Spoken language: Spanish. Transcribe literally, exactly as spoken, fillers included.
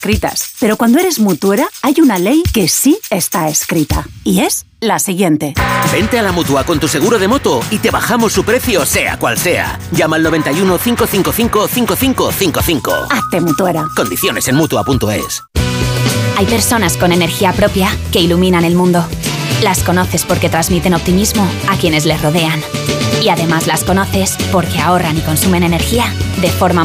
escritas. Pero cuando eres mutuera, hay una ley que sí está escrita. Y es la siguiente. Vente a la Mutua con tu seguro de moto y te bajamos su precio sea cual sea. Llama al noventa y uno, cinco cinco cinco, cinco cinco cinco cinco. Hazte mutuera. Condiciones en mutua punto es. Hay personas con energía propia que iluminan el mundo. Las conoces porque transmiten optimismo a quienes les rodean. Y además las conoces porque ahorran y consumen energía de forma